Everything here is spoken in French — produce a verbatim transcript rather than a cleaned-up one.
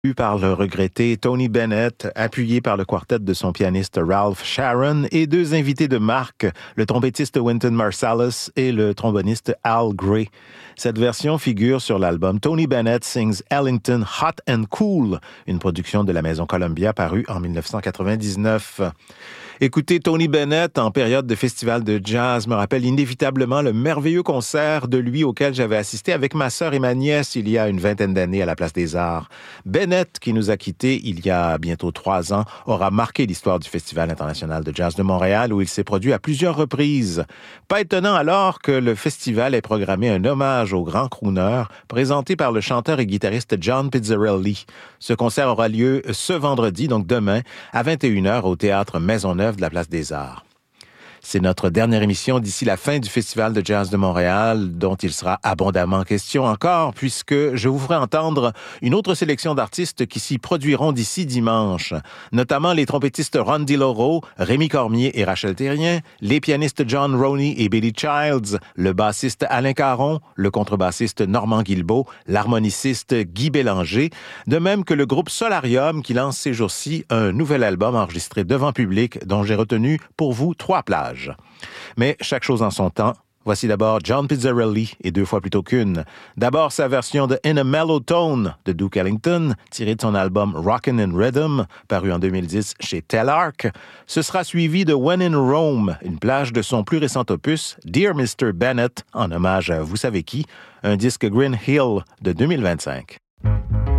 Par le regretté Tony Bennett, appuyé par le quartet de son pianiste Ralph Sharon et deux invités de marque, le trompettiste Wynton Marsalis et le tromboniste Al Gray. Cette version figure sur l'album Tony Bennett Sings Ellington Hot and Cool, une production de la Maison Columbia parue en dix-neuf cent quatre-vingt-dix-neuf. Écouter Tony Bennett en période de festival de jazz me rappelle inévitablement le merveilleux concert de lui auquel j'avais assisté avec ma sœur et ma nièce il y a une vingtaine d'années à la Place des Arts. Bennett, qui nous a quittés il y a bientôt trois ans, aura marqué l'histoire du Festival international de jazz de Montréal où il s'est produit à plusieurs reprises. Pas étonnant alors que le festival ait programmé un hommage au grand crooner présenté par le chanteur et guitariste John Pizzarelli. Ce concert aura lieu ce vendredi, donc demain, à vingt et une heures au Théâtre Maisonneuve de la Place des Arts. C'est notre dernière émission d'ici la fin du Festival de jazz de Montréal, dont il sera abondamment question encore, puisque je vous ferai entendre une autre sélection d'artistes qui s'y produiront d'ici dimanche, notamment les trompettistes Ron DiLauro, Rémi Cormier et Rachel Thérien, les pianistes John Roney et Billy Childs, le bassiste Alain Caron, le contrebassiste Normand Guilbeault, l'harmoniciste Guy Bélanger, de même que le groupe Solarium qui lance ces jours-ci un nouvel album enregistré devant public dont j'ai retenu pour vous trois plages. Mais chaque chose en son temps. Voici d'abord John Pizzarelli, et deux fois plutôt qu'une. D'abord sa version de In a Mellow Tone de Duke Ellington, tirée de son album Rockin' in Rhythm, paru en deux mille dix chez Telarc. Ce sera suivi de When in Rome, une plage de son plus récent opus, Dear mister Bennett, en hommage à vous savez qui, un disque Green Hill de deux mille vingt-cinq.